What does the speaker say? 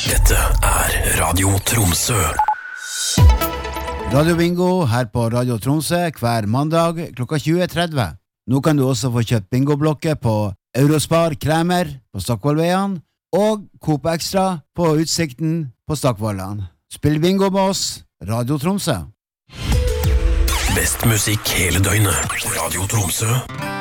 Dette Radio Tromsø. Radio Bingo her på Radio Tromsø hver mandag klokka 20.30. Nå kan du også få kjøpt bingoblokker på Eurospar Kremer på Stokkvollveien og Coop Extra på Utsikten på Stokkvollan. Spill bingo med oss, Radio Tromsø. Best musikk hele døgnet. Radio Tromsø.